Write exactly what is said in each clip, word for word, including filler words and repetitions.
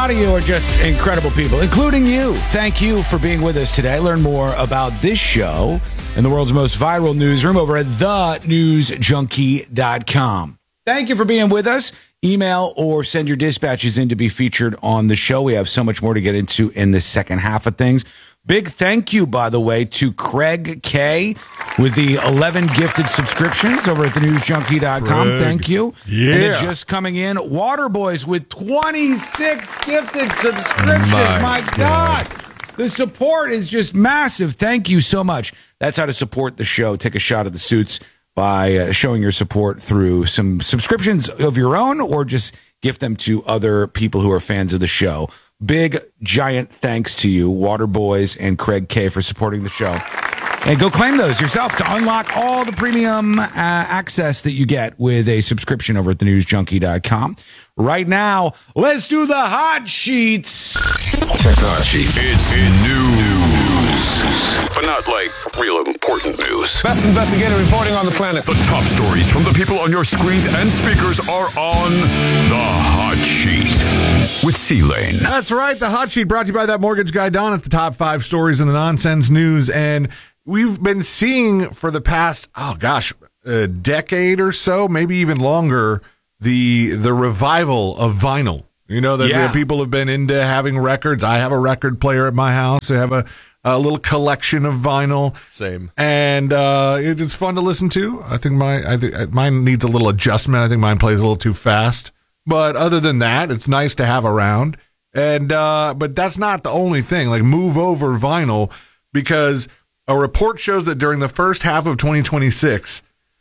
lot of you are just incredible people, including you. Thank you for being with us today. Learn more about this show in the world's most viral newsroom over at the news junkie dot com. Thank you for being with us. Email or send your dispatches in to be featured on the show. We have so much more to get into in the second half of things. Big thank you, by the way, to Craig K with the eleven gifted subscriptions over at the news junkie dot com. Craig. Thank you. Yeah. And then just coming in, Waterboys with twenty-six gifted subscriptions. My My, God. God. The support is just massive. Thank you so much. That's how to support the show. Take a shot at the suits by uh, showing your support through some subscriptions of your own or just gift them to other people who are fans of the show. Big, giant thanks to you, Waterboys and Craig K, for supporting the show. And go claim those yourself to unlock all the premium uh, access that you get with a subscription over at the news junkie dot com. Right now, let's do the hot sheets. Check the hot sheet. It's news, but not like real important news. Best investigative reporting on the planet. The top stories from the people on your screens and speakers are on the hot sheet with C-Lane. That's right. The hot sheet brought to you by that mortgage guy, Don. It's the top five stories in the nonsense news. And we've been seeing for the past, oh gosh, a decade or so, maybe even longer, the the revival of vinyl. You know, that Yeah. people have been into having records. I have a record player at my house. I have a, a little collection of vinyl. Same. And uh, it, it's fun to listen to. I think my I think mine needs a little adjustment. I think mine plays a little too fast. But other than that, it's nice to have around. And uh, but that's not the only thing. Like, move over vinyl, because a report shows that during the first half of twenty twenty-six,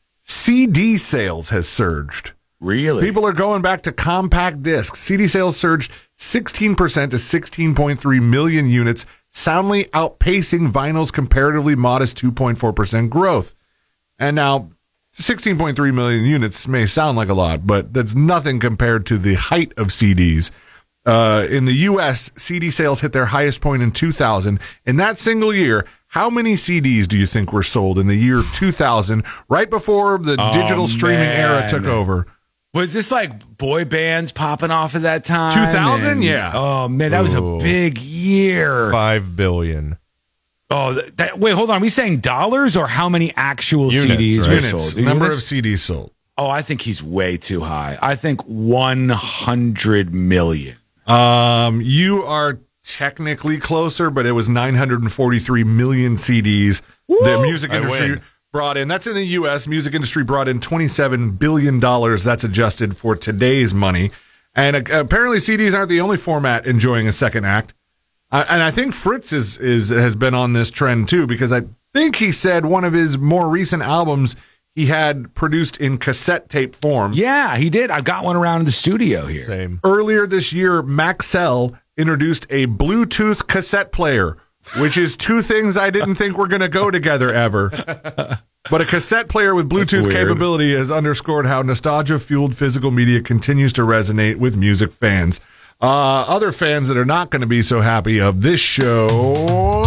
C D sales has surged. Really? People are going back to compact discs. C D sales surged sixteen percent to sixteen point three million units, soundly outpacing vinyl's comparatively modest two point four percent growth. And now, sixteen point three million units may sound like a lot, but that's nothing compared to the height of C Ds. Uh, in the U S, C D sales hit their highest point in two thousand. In that single year, how many C Ds do you think were sold in the year two thousand, right before the Oh, digital streaming man. era took over? Was this like boy bands popping off at that time? two thousand? And- Yeah. Oh, man, that was a Ooh. big year. Five billion. Oh, that, that, wait, hold on. Are we saying dollars or how many actual Units, C Ds right? were Units, sold? number Units? of C Ds sold. Oh, I think he's way too high. I think one hundred million. Um, you are technically closer, but it was nine hundred forty-three million C Ds. The music I industry win. brought in, that's in the U S, music industry brought in twenty-seven billion dollars. That's adjusted for today's money. And uh, apparently C Ds aren't the only format enjoying a second act. Uh, and I think Fritz is, is has been on this trend too, because I think he said one of his more recent albums he had produced in cassette tape form. Yeah, he did. I've got one around in the studio here. Same. Earlier this year, Maxell introduced a Bluetooth cassette player, which is two things I didn't think were going to go together ever. But a cassette player with Bluetooth weird. capability has underscored how nostalgia-fueled physical media continues to resonate with music fans. Uh, other fans that are not going to be so happy of this show...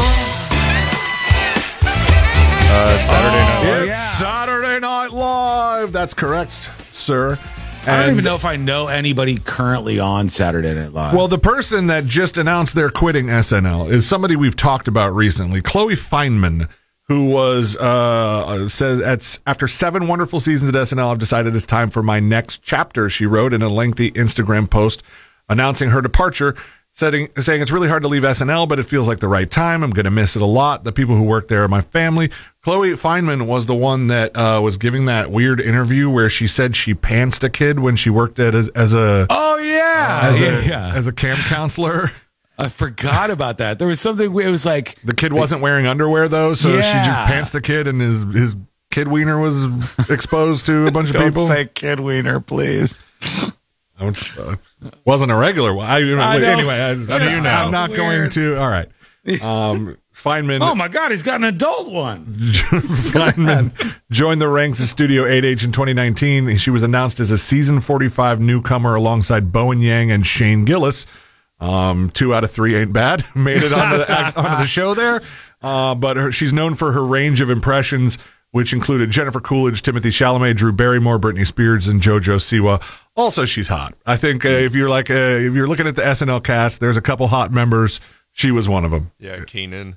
Uh, Saturday Night Live. It's yeah. Saturday Night Live. That's correct, sir. I don't And- even know if I know anybody currently on Saturday Night Live. Well, the person that just announced they're quitting S N L is somebody we've talked about recently, Chloe Feynman, who was uh, says at, after seven wonderful seasons at S N L, I've decided it's time for my next chapter. She wrote in a lengthy Instagram post announcing her departure, saying, saying it's really hard to leave S N L, but it feels like the right time. I'm going to miss it a lot. The people who work there are my family. Chloe Feynman was the one that uh, was giving that weird interview where she said she pantsed a kid when she worked at as, as a oh, yeah. as yeah, a yeah. as a camp counselor. I forgot about that. There was something, it was like, The kid wasn't wearing underwear though, so she Yeah. just pants the kid, and his his kid wiener was exposed to a bunch of people. kid wiener, please. Which, uh, wasn't a regular one. I, I know. anyway, I, I Just I'm sounds not going weird. to. All right. Um, Feynman. Oh, my God, he's got an adult one. Feynman joined the ranks of Studio eight H in twenty nineteen. She was announced as a season forty-five newcomer alongside Bowen Yang and Shane Gillis. Um, two out of three ain't bad. Made it onto the, onto the show there. Uh, but her, she's known for her range of impressions which included Jennifer Coolidge, Timothy Chalamet, Drew Barrymore, Britney Spears, and JoJo Siwa. Also, she's hot. I think uh, if you're like uh, if you're looking at the S N L cast, there's a couple hot members. She was one of them. Yeah, Keenan.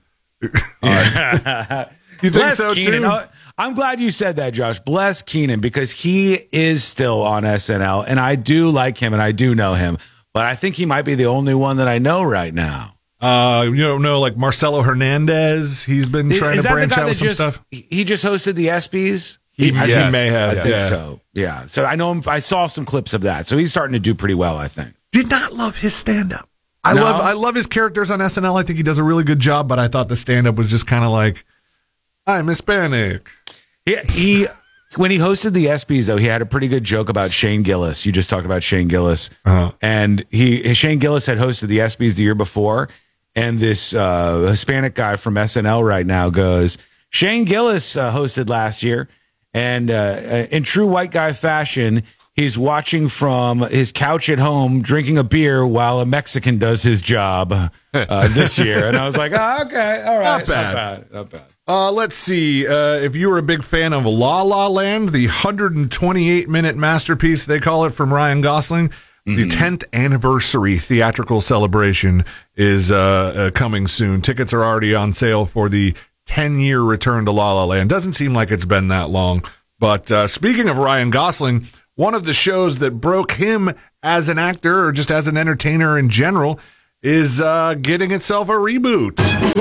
You think Bless so Keenan. too? Oh, I'm glad you said that, Josh. Bless Keenan, because he is still on S N L, and I do like him, and I do know him, but I think he might be the only one that I know right now. Uh, you don't know, like Marcelo Hernandez. He's been trying is to that branch the guy out that with some just, stuff. He just hosted the ESPYs? He, Yes. he may have. I think yeah. so. Yeah. So I know him. I saw some clips of that. So he's starting to do pretty well, I think. Did not love his stand-up. I No? love I love his characters on S N L. I think he does a really good job, but I thought the stand-up was just kind of like, I'm Hispanic. He, he when he hosted the ESPYs, though, he had a pretty good joke about Shane Gillis. You just talked about Shane Gillis, Uh-huh. and he Shane Gillis had hosted the ESPYs the year before, and this uh, Hispanic guy from S N L right now goes, Shane Gillis uh, hosted last year, and uh, in true white guy fashion, he's watching from his couch at home, drinking a beer while a Mexican does his job uh, this year. And I was like, oh, okay, all right, Not bad. not bad, not bad. Uh, let's see. Uh, if you were a big fan of La La Land, the one hundred twenty-eight minute masterpiece, they call it, from Ryan Gosling, Mm-hmm. the tenth anniversary theatrical celebration is uh, uh, coming soon. Tickets are already on sale for the ten year return to La La Land. Doesn't seem like it's been that long. But uh, speaking of Ryan Gosling, one of the shows that broke him as an actor or just as an entertainer in general is uh, getting itself a reboot.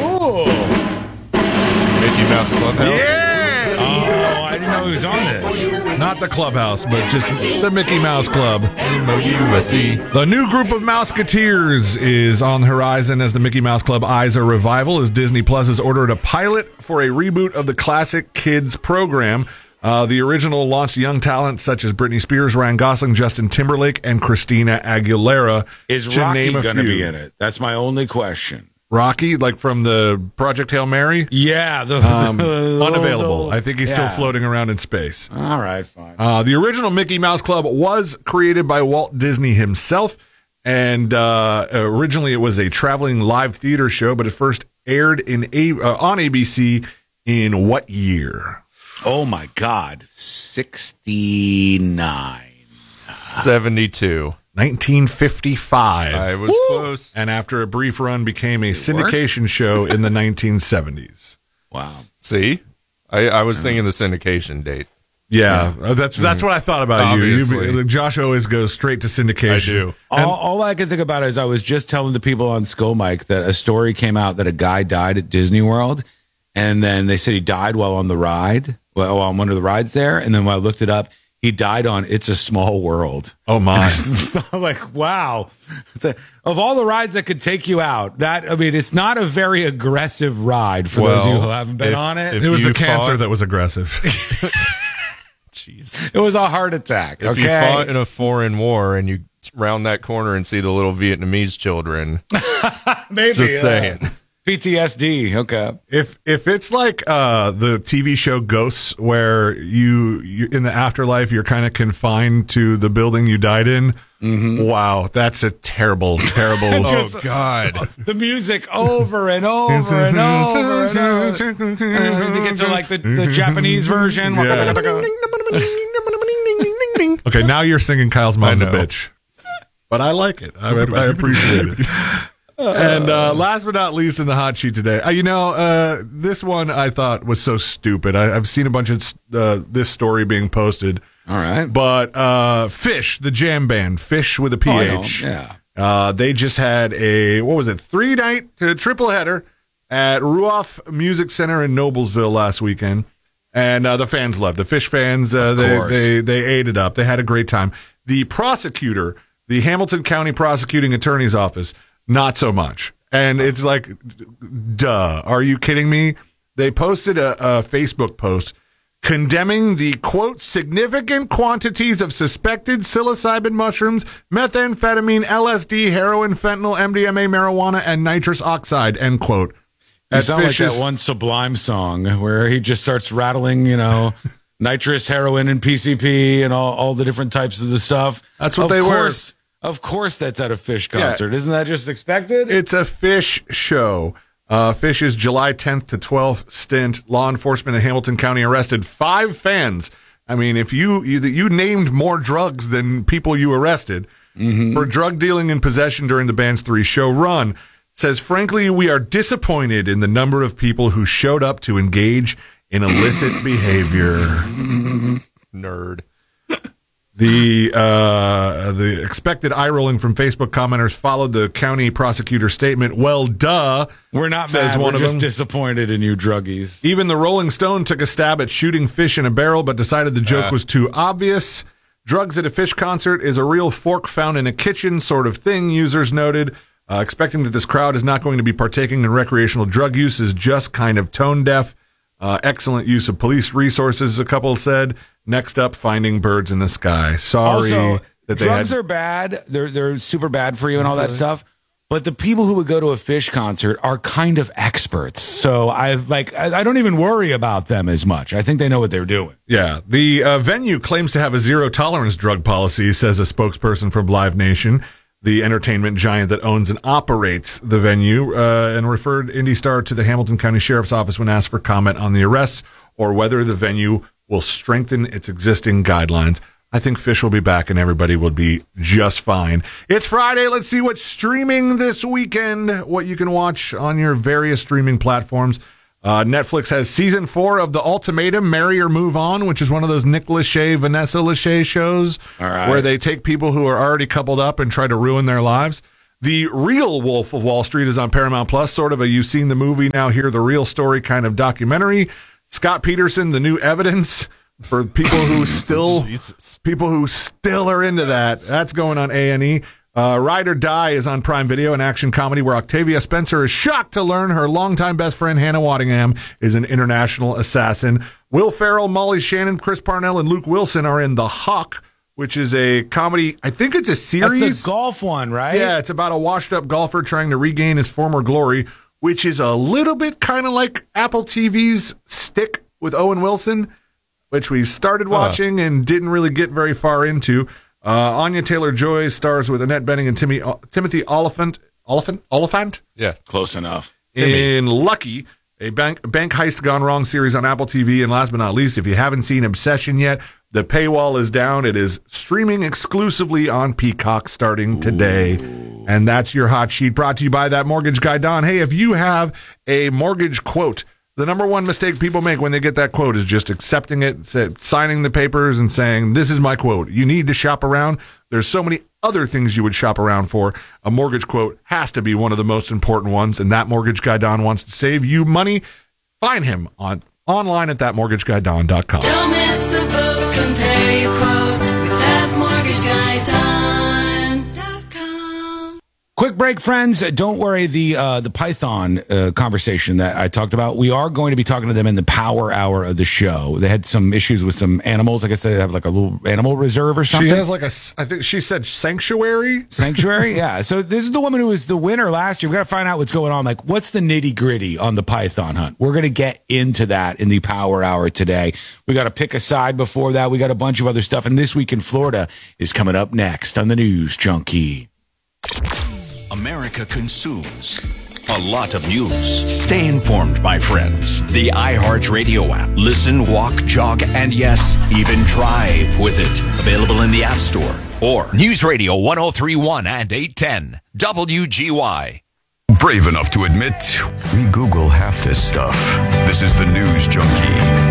Mickey Mouse Clubhouse. Yeah! Oh, I didn't know he was on this. Not the clubhouse, but just the Mickey Mouse Club. M O U S E. The new group of Mouseketeers is on the horizon as the Mickey Mouse Club eyes a revival, as Disney Plus has ordered a pilot for a reboot of the classic kids program. Uh, the original launched young talent such as Britney Spears, Ryan Gosling, Justin Timberlake, and Christina Aguilera. Is to Rocky name a going to few. be in it? That's my only question. Rocky, like from the Project Hail Mary? Yeah, the, Um, the- unavailable. I think he's still yeah. floating around in space. All right, fine. Uh, the original Mickey Mouse Club was created by Walt Disney himself, and uh, originally it was a traveling live theater show, but it first aired in a, uh, on A B C in what year? Oh my God, sixty-nine. seventy-two. nineteen fifty-five. I was close. And after a brief run, became a syndication show in the nineteen seventies. Wow. See? I, I was thinking the syndication date. Yeah, uh, that's that's what I thought about you. Obviously. you. Josh always goes straight to syndication. I do. All, all I can think about is I was just telling the people on Skull Mike that a story came out that a guy died at Disney World, and then they said he died while on the ride, well, on one of the rides there, and then when I looked it up, he died on It's a Small World. Oh my! I'm like, wow. It's a- of all the rides that could take you out, that I mean, it's not a very aggressive ride for those of you Well, who haven't been if- on it. if It was you the cancer fought- that was aggressive. Jeez. It was a heart attack. If okay. you fought in a foreign war and you round that corner and see the little Vietnamese children, Maybe, just uh, saying. P T S D. Okay. If if it's like uh, the T V show Ghosts, where you, you in the afterlife you're kind of confined to the building you died in, wow, that's a terrible, terrible. Oh, God. The music over and over and over and over. And they get to like the, the Japanese version. Yeah. Okay, now you're singing Kyle's mom's a I know. bitch, but I like it. I, I appreciate it. And uh, last but not least in the hot sheet today, uh, you know, uh, this one I thought was so stupid. I, I've seen a bunch of uh, this story being posted. All right. But uh, Fish, the jam band, Fish with a P Oh, I know. H. Yeah. Uh, they just had a, what was it, three night uh, triple header at Ruoff Music Center in Noblesville last weekend. And uh, the fans loved the Fish fans. Uh, Of they, course. they they ate it up. They had a great time. The prosecutor, the Hamilton County Prosecuting Attorney's Office, not so much. And it's like, duh. Are you kidding me? They posted a, a Facebook post condemning the, quote, significant quantities of suspected psilocybin mushrooms, methamphetamine, L S D, heroin, fentanyl, M D M A, marijuana, and nitrous oxide, end quote. You As sound like Fish is- that one Sublime song where he just starts rattling, you know, nitrous, heroin, and P C P and all, all the different types of the stuff. That's what of they were. course, Of course that's at a Fish concert. Isn't that just expected? It's a Fish show. Uh, Fish's July tenth to twelfth stint, law enforcement in Hamilton County arrested five fans. I mean, if you you, you named more drugs than people you arrested mm-hmm. for drug dealing and possession during the band's three-show run. Says, frankly, we are disappointed in the number of people who showed up to engage in illicit behavior. Nerd. The uh, the expected eye rolling from Facebook commenters followed the county prosecutor's statement. Well, duh. We're not says mad. one We're of just them. disappointed in you druggies. Even the Rolling Stone took a stab at shooting fish in a barrel, but decided the joke uh. was too obvious. Drugs at a Fish concert is a real fork found in a kitchen sort of thing, users noted. Uh, expecting that this crowd is not going to be partaking in recreational drug use is just kind of tone deaf. Uh, excellent use of police resources, a couple said. Next up, finding birds in the sky. Sorry also, that they drugs had... are bad. They're they're super bad for you and all that stuff. But the people who would go to a Fish concert are kind of experts. So I like I, I don't even worry about them as much. I think they know what they're doing. Yeah. The uh, venue claims to have a zero tolerance drug policy, says a spokesperson from Live Nation, the entertainment giant that owns and operates the venue, uh, and referred Indy Star to the Hamilton County Sheriff's Office when asked for comment on the arrests or whether the venue will strengthen its existing guidelines. I think Fish will be back and everybody will be just fine. It's Friday. Let's see what's streaming this weekend, what you can watch on your various streaming platforms. Uh, Netflix has season four of The Ultimatum, Marry or Move On, which is one of those Nick Lachey, Vanessa Lachey shows All right. where they take people who are already coupled up and try to ruin their lives. The Real Wolf of Wall Street is on Paramount Plus, sort of a you've seen the movie, now hear the real story kind of documentary. Scott Peterson, The New Evidence, for people who still Jesus. people who still are into that. That's going on A and E. Uh, Ride or Die is on Prime Video, an action comedy where Octavia Spencer is shocked to learn her longtime best friend Hannah Waddingham is an international assassin. Will Ferrell, Molly Shannon, Chris Parnell, and Luke Wilson are in The Hawk, which is a comedy. I think it's a series. That's the golf one, right? Yeah, it's about a washed-up golfer trying to regain his former glory, which is a little bit kind of like Apple T V's Stick with Owen Wilson, which we started watching uh. and didn't really get very far into. Uh, Anya Taylor-Joy stars with Annette Bening and Timmy, uh, Timothy Oliphant. Oliphant? Oliphant? Yeah. Close enough. In Lucky, a bank, bank heist gone wrong series on Apple T V. And last but not least, if you haven't seen Obsession yet, the paywall is down. It is streaming exclusively on Peacock starting today. Ooh. And that's your hot sheet brought to you by That Mortgage Guy, Don. Hey, if you have a mortgage quote, the number one mistake people make when they get that quote is just accepting it, signing the papers, and saying, this is my quote. You need to shop around. There's so many other things you would shop around for. A mortgage quote has to be one of the most important ones, and That Mortgage Guy Don wants to save you money. Find him on online at that mortgage guy don dot com. Don't miss the boat. Compare your quote with that mortgage guy don dot com. Quick break, friends. Don't worry, the uh, the Python uh, conversation that I talked about, we are going to be talking to them in the power hour of the show. They had some issues with some animals. I guess they have like a little animal reserve or something. She has like a, I think she said sanctuary. Sanctuary, yeah. So this is the woman who was the winner last year. We got to find out what's going on. Like, what's the nitty gritty on the Python hunt? We're going to get into that in the power hour today. We got to pick a side before that. We got a bunch of other stuff. And This Week in Florida is coming up next on the News Junkie. America consumes a lot of news. Stay informed, my friends. The iHeartRadio app. Listen, walk, jog, and yes, even drive with it. Available in the App Store or News Radio one oh three point one and eight ten W G Y. Brave enough to admit we Google half this stuff. This is the News Junkie